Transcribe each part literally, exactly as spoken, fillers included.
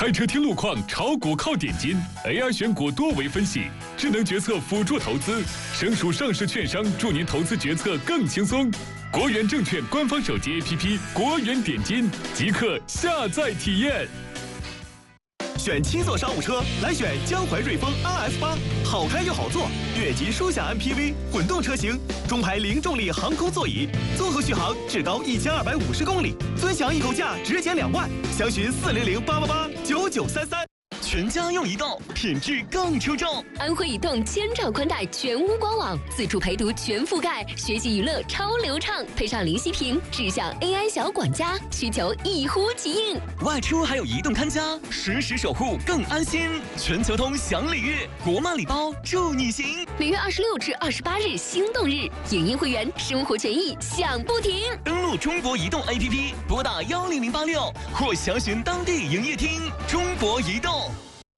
开车听路况，炒股靠点金 ，A I 选股多维分析，智能决策辅助投资，省属上市券商助您投资决策更轻松。国元证券官方手机 A P P 国元点金，即刻下载体验。 选七座商务车，来选江淮瑞风 R S 八，好开又好坐，越级舒享 M P V 混动车型，中排零重力航空座椅，综合续航至高一千二百五十公里，尊享一口价直减两万，详询四零零八八八九九三三。全家用移动，品质更出众。 安徽移动千兆宽带全屋官网，自助陪读全覆盖，学习娱乐超流畅，配上林息屏智享 A I 小管家，需求一呼即应。 外出还有移动看家，实时守护更安心。全球通享礼遇，国漫礼包助你行。 每月二十六至二十八日心动日，影音会员生活权益享不停。 登录中国移动 A P P， 拨打幺零零八六或详询当地营业厅。中国移动。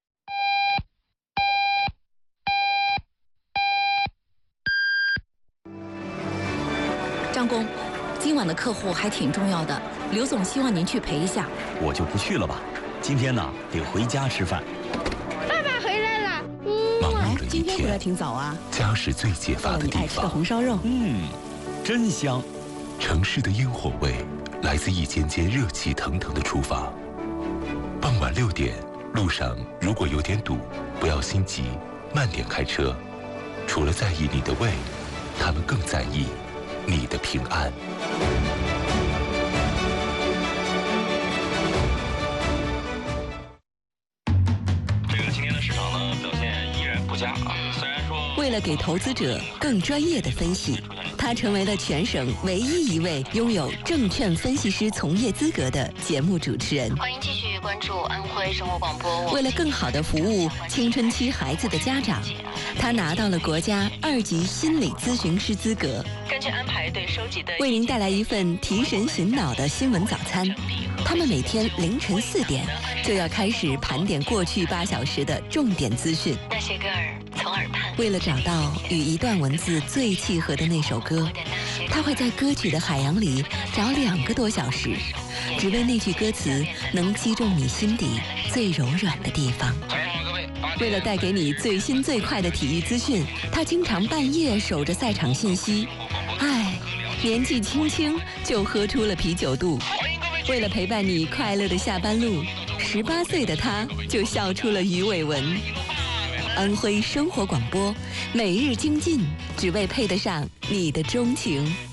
张工，今晚的客户还挺重要的，刘总希望您去陪一下。 我就不去了吧，今天呢得回家吃饭。 爸爸回来了。 嗯， 忙碌的一今天回来挺早啊。 家是最解乏的地方。 你爱吃的红烧肉， 嗯，真香。 城市的烟火味来自一间间热气腾腾的厨房。傍晚六点，路上如果有点堵，不要心急，慢点开车。除了在意你的胃，他们更在意你的平安。 这个今天的市场呢表现依然不佳啊，虽然说为了给投资者更专业的分析，他成为了全省唯一一位拥有证券分析师从业资格的节目主持人。 欢迎继续关注安徽生活广播。 为了更好地服务青春期孩子的家长，他拿到了国家二级心理咨询师资格。 根据安排对收集的， 为您带来一份提神醒脑的新闻早餐。他们每天凌晨四点就要开始盘点过去八小时的重点资讯。 那些歌儿从耳畔。 为了找到与一段文字最契合的那首歌，他会在歌曲的海洋里找两个多小时，只为那句歌词能击中你心底最柔软的地方。为了带给你最新最快的体育资讯，他经常半夜守着赛场信息。唉，年纪轻轻就喝出了啤酒肚。为了陪伴你快乐的下班路，十八岁的他就笑出了鱼尾纹。安徽生活广播，每日精进，只为配得上你的钟情。